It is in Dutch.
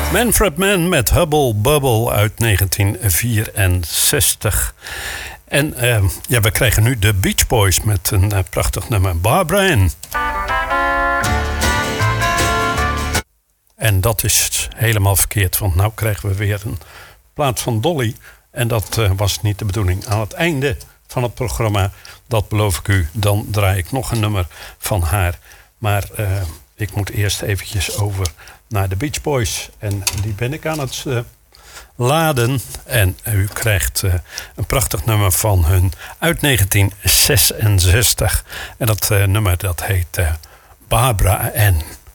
Manfred Mann met Hubble Bubble uit 1964. En we krijgen nu de Beach Boys met een prachtig nummer, Barbara Ann. En dat is helemaal verkeerd, want nu krijgen we weer een plaat van Dolly. En dat was niet de bedoeling. Aan het einde van het programma, dat beloof ik u, dan draai ik nog een nummer van haar. Maar ik moet eerst eventjes over naar de Beach Boys. En die ben ik aan het laden. En u krijgt een prachtig nummer van hun uit 1966. En dat nummer dat heet Barbara Ann.